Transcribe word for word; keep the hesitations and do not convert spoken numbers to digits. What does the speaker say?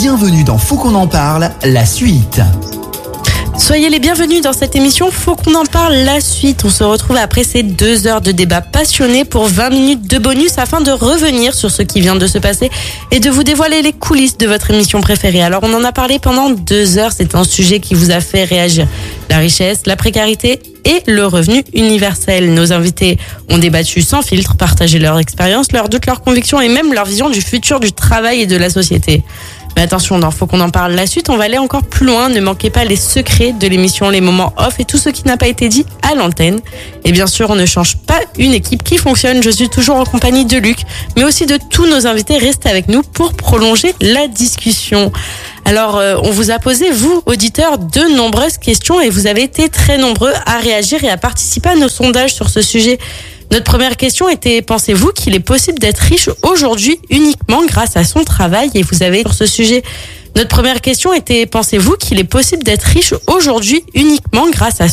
Bienvenue dans Faut qu'on en parle, la suite. Soyez les bienvenus dans cette émission, faut qu'on en parle la suite. On se retrouve après ces deux heures de débat passionné pour vingt minutes de bonus afin de revenir sur ce qui vient de se passer et de vous dévoiler les coulisses de votre émission préférée. Alors on en a parlé pendant deux heures, c'est un sujet qui vous a fait réagir. La richesse, la précarité et le revenu universel. Nos invités ont débattu sans filtre, partagé leur expérience, leurs doutes, leurs convictions et même leur vision du futur du travail et de la société. Mais attention, il faut qu'on en parle la suite, on va aller encore plus loin. Ne manquez pas les secrets de l'émission, les moments off et tout ce qui n'a pas été dit à l'antenne. Et bien sûr, on ne change pas une équipe qui fonctionne. Je suis toujours en compagnie de Luc, mais aussi de tous nos invités. Restez avec nous pour prolonger la discussion. Alors, euh, on vous a posé, vous, auditeurs, de nombreuses questions et vous avez été très nombreux à réagir et à participer à nos sondages sur ce sujet. Notre première question était, pensez-vous qu'il est possible d'être riche aujourd'hui uniquement grâce à son travail? Et vous avez sur ce sujet. Notre première question était, pensez-vous qu'il est possible d'être riche aujourd'hui uniquement grâce à